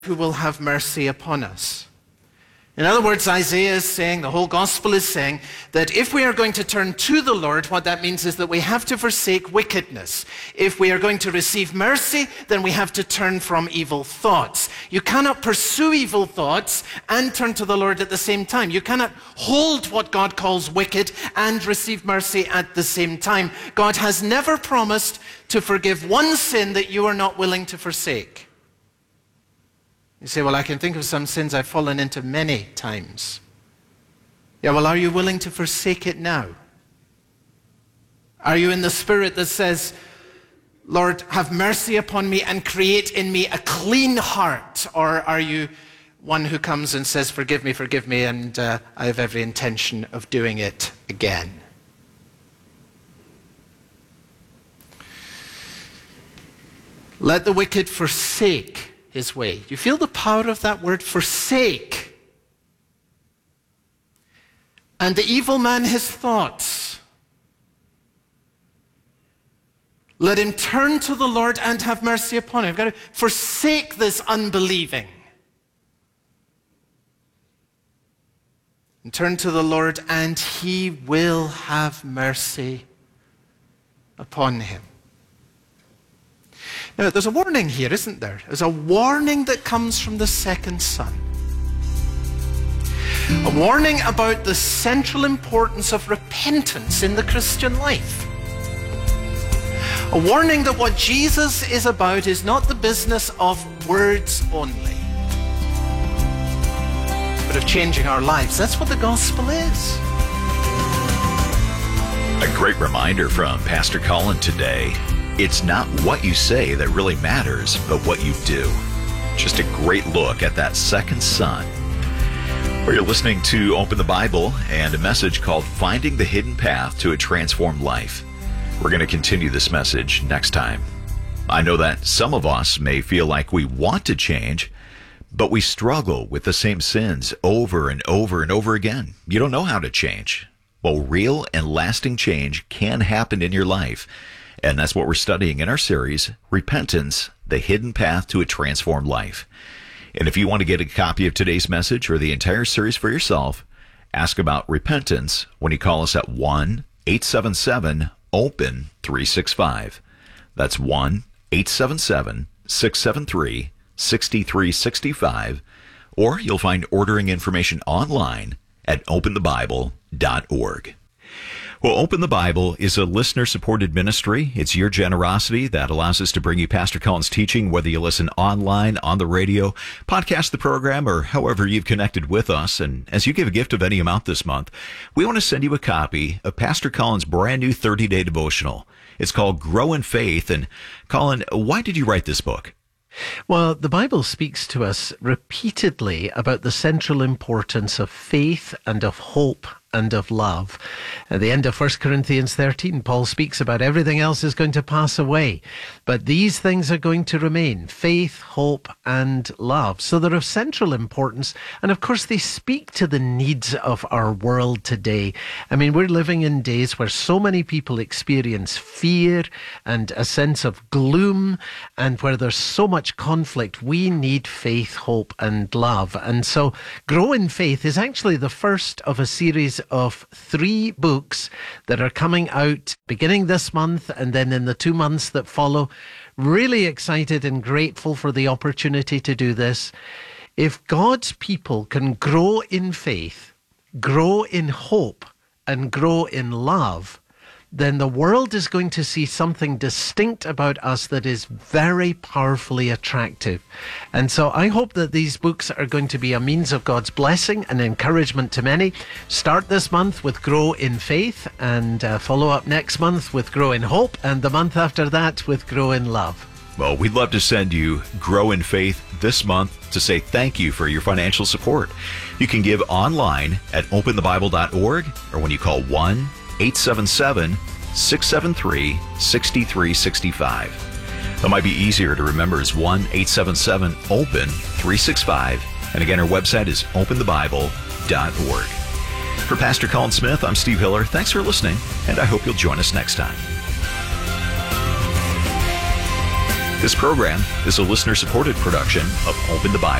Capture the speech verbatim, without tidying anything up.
who will have mercy upon us. In other words, Isaiah is saying, the whole gospel is saying, that if we are going to turn to the Lord, what that means is that we have to forsake wickedness. If we are going to receive mercy, then we have to turn from evil thoughts. You cannot pursue evil thoughts and turn to the Lord at the same time. You cannot hold what God calls wicked and receive mercy at the same time. God has never promised to forgive one sin that you are not willing to forsake. You say, well, I can think of some sins I've fallen into many times. Yeah, well, are you willing to forsake it now? Are you in the spirit that says, Lord, have mercy upon me and create in me a clean heart? Or are you one who comes and says, forgive me, forgive me, and uh, I have every intention of doing it again? Let the wicked forsake his way. You feel the power of that word, forsake. And the evil man his thoughts. Let him turn to the Lord and have mercy upon him. I've got to forsake this unbelieving. And turn to the Lord and he will have mercy upon him. Now, there's a warning here, isn't there? There's a warning that comes from the second son. A warning about the central importance of repentance in the Christian life. A warning that what Jesus is about is not the business of words only, but of changing our lives. That's what the gospel is. A great reminder from Pastor Colin today. It's not what you say that really matters, but what you do. Just a great look at that second son. Well, you're listening to Open the Bible and a message called Finding the Hidden Path to a Transformed Life. We're going to continue this message next time. I know that some of us may feel like we want to change, but we struggle with the same sins over and over and over again. You don't know how to change. Well, real and lasting change can happen in your life. And that's what we're studying in our series, Repentance, the Hidden Path to a Transformed Life. And if you want to get a copy of today's message or the entire series for yourself, ask about repentance when you call us at one eight seven seven open three six five. That's one eight seven seven six seven three six three six five. Or you'll find ordering information online at open the bible dot org. Well, Open the Bible is a listener-supported ministry. It's your generosity that allows us to bring you Pastor Colin's teaching, whether you listen online, on the radio, podcast the program, or however you've connected with us. And as you give a gift of any amount this month, we want to send you a copy of Pastor Colin's brand new thirty-day devotional. It's called Grow in Faith. And Colin, why did you write this book? Well, the Bible speaks to us repeatedly about the central importance of faith and of hope and of love. At the end of First Corinthians thirteen, Paul speaks about everything else is going to pass away, but these things are going to remain: faith, hope, and love. So they're of central importance, and of course they speak to the needs of our world today. I mean, we're living in days where so many people experience fear and a sense of gloom, and where there's so much conflict. We need faith, hope, and love. And so Grow in Faith is actually the first of a series of three books that are coming out beginning this month and then in the two months that follow. Really excited and grateful for the opportunity to do this. If God's people can grow in faith, grow in hope, and grow in love, then the world is going to see something distinct about us that is very powerfully attractive. And so I hope that these books are going to be a means of God's blessing and encouragement to many. Start this month with Grow in Faith, and uh, follow up next month with Grow in Hope, and the month after that with Grow in Love. Well, we'd love to send you Grow in Faith this month to say thank you for your financial support. You can give online at open the bible dot org, or when you call one eight seven seven six seven three six three six five. That might be easier to remember as one eight seven seven open three six five. And again, our website is open the bible dot org. For Pastor Colin Smith, I'm Steve Hiller. Thanks for listening, and I hope you'll join us next time. This program is a listener-supported production of Open the Bible.